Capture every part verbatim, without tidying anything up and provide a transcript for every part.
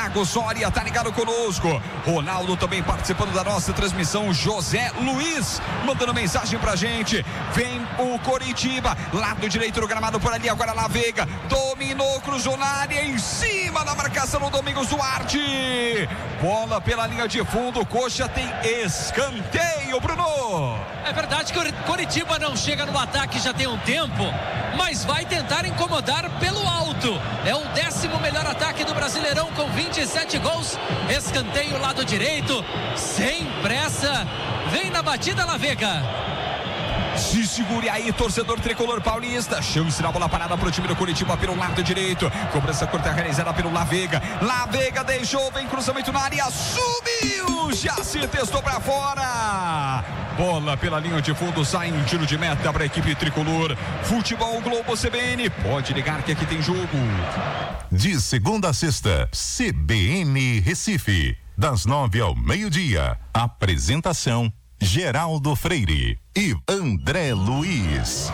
Tiago Soria tá ligado conosco. Ronaldo também participando da nossa transmissão. José Luiz mandando mensagem pra gente. Vem o Coritiba, lado direito do gramado por ali, agora La Vega, dominou, cruzou na área, em cima da marcação do Domingos Duarte. Bola pela linha de fundo, Coxa tem escanteio, Bruno. É verdade que o Coritiba não chega no ataque já tem um tempo, mas vai tentar incomodar pelo alto. É o décimo melhor ataque do Brasileirão com vinte e sete gols. Escanteio lado direito, sem pressa, vem na batida La Vega. Se segure aí, torcedor tricolor paulista. Chance na bola parada para o time do Coritiba pelo lado direito. Cobrança curta realizada pelo La Vega. La Vega deixou, vem cruzamento na área, subiu, já se testou para fora. Bola pela linha de fundo, sai em tiro de meta para a equipe tricolor. Futebol Globo C B N, pode ligar que aqui tem jogo. De segunda a sexta, C B N Recife, das nove ao meio-dia. Apresentação: Geraldo Freire e André Luiz.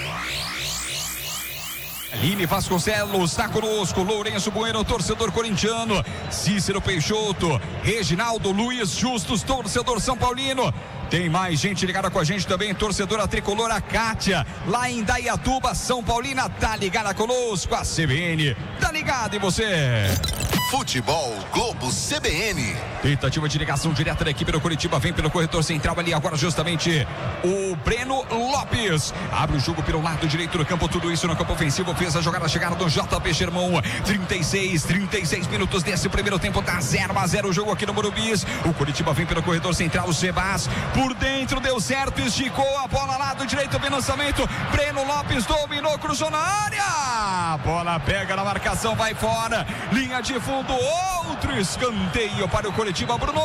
Aline Vasconcelos está conosco, Lourenço Bueno, torcedor corintiano, Cícero Peixoto, Reginaldo Luiz Justus, torcedor São Paulino. Tem mais gente ligada com a gente também, torcedora tricolor, a Kátia, lá em Dayatuba, São Paulina, tá ligada conosco, a C B N, tá ligado, e você? Futebol Globo C B N. Tentativa de ligação direta da equipe do Coritiba, vem pelo corredor central ali, agora justamente o Breno Lopes, abre o jogo pelo lado direito do campo, tudo isso no campo ofensivo, fez a jogada, chegada do J P Germão, trinta e seis, trinta e seis minutos desse primeiro tempo, tá zero a zero o jogo aqui no Morumbi. O Coritiba vem pelo corredor central, o Sebas, por dentro, deu certo, esticou a bola lado direito, bem lançamento, Breno Lopes dominou, cruzou na área, bola pega na marcação, vai fora, linha de fundo, outro escanteio para o Coritiba, Bruno.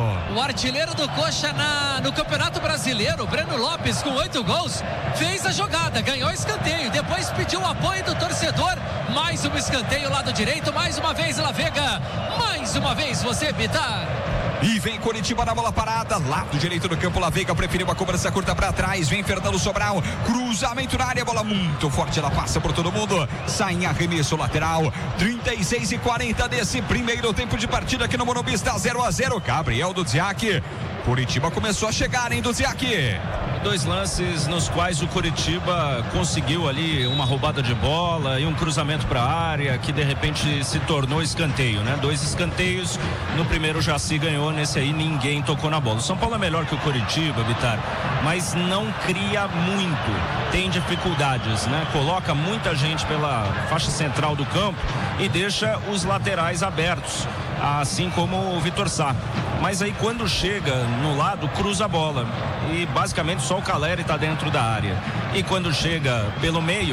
O artilheiro do Coxa na, no Campeonato Brasileiro, Breno Lopes, com oito gols, fez a jogada, ganhou escanteio, depois pediu o apoio do torcedor, mais um escanteio lado direito, mais uma vez La Vega, mais uma vez você, Bitar. E vem Coritiba na bola parada, lado direito do campo, La Vega preferiu a cobrança curta para trás, vem Fernando Sobral, cruzamento na área, bola muito forte, ela passa por todo mundo, sai em arremesso lateral, trinta e seis e quarenta desse primeiro tempo de partida aqui no Morumbi, está zero a zero, Gabriel Dudziak. Coritiba começou a chegar, hein, Dudziak? Dois lances nos quais o Coritiba conseguiu ali uma roubada de bola e um cruzamento para a área que de repente se tornou escanteio, né? Dois escanteios, no primeiro o Jaci ganhou, nesse aí ninguém tocou na bola. O São Paulo é melhor que o Coritiba, Bitar, mas não cria muito, tem dificuldades, né? Coloca muita gente pela faixa central do campo e deixa os laterais abertos, assim como o Vitor Sá. Mas aí quando chega no lado, cruza a bola e basicamente só o Caleri está dentro da área. E quando chega pelo meio,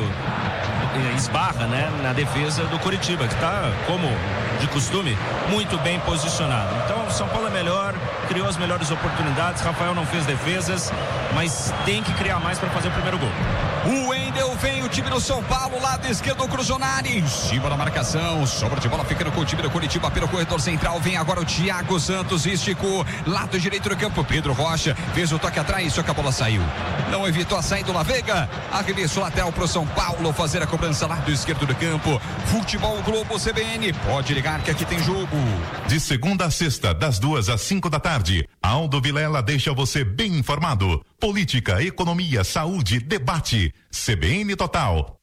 esbarra, né, na defesa do Coritiba, que está, como de costume, muito bem posicionado. Então o São Paulo é melhor, criou as melhores oportunidades, Rafael não fez defesas, mas tem que criar mais para fazer o primeiro gol. O Wendel vem, o time do São Paulo, lado esquerdo, cruzou na área, em cima da marcação, sobra de bola ficando com o time do Coritiba pelo corredor central, vem agora o Thiago Santos, esticou, lado direito do campo, Pedro Rocha, fez o toque atrás, só que a bola saiu, não evitou a saída do La Vega, arremessou lateral pro São Paulo, fazer a cobrança lado esquerdo do campo. Futebol Globo C B N, pode ligar que aqui tem jogo. De segunda a sexta, das duas às cinco da tarde, Aldo Vilela deixa você bem informado. Política, economia, saúde, debate. C B N Total.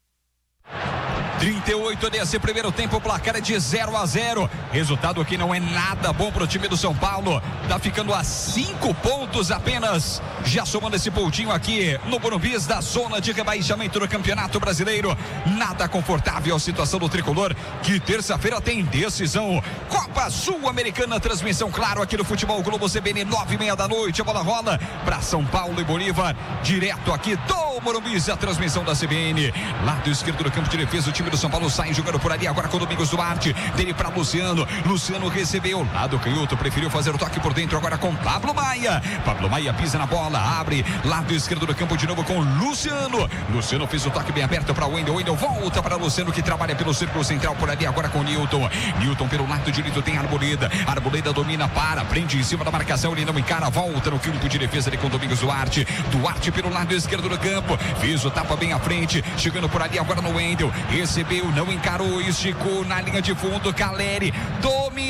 trinta e oito desse primeiro tempo, o placar é de zero a zero. Resultado aqui não é nada bom para o time do São Paulo. Tá ficando a cinco pontos apenas. Já somando esse pontinho aqui no Morumbi, da zona de rebaixamento do Campeonato Brasileiro. Nada confortável a situação do tricolor, que terça-feira tem decisão. Copa Sul-Americana, transmissão, claro, aqui no Futebol Globo C B N, nove e meia da noite. A bola rola para São Paulo e Bolívar, direto aqui do Morumbi, a transmissão da C B N. Lado esquerdo do campo de defesa, o time do São Paulo sai jogando por ali, agora com o Domingos Duarte, dele para Luciano, Luciano recebeu, lado canhoto, preferiu fazer o toque por dentro, agora com Pablo Maia, Pablo Maia pisa na bola, abre, lado esquerdo do campo de novo com Luciano, Luciano fez o toque bem aberto para o Wendel, Wendel volta para Luciano, que trabalha pelo círculo central por ali, agora com o Newton, Newton pelo lado direito tem Arboleda, Arboleda domina, para, prende em cima da marcação, ele não encara, volta no campo de defesa ali com o Domingos Duarte, Duarte pelo lado esquerdo do campo, fez o tapa bem à frente, chegando por ali agora no Wendel, recebeu, não encarou, esticou na linha de fundo, Caleri, domina.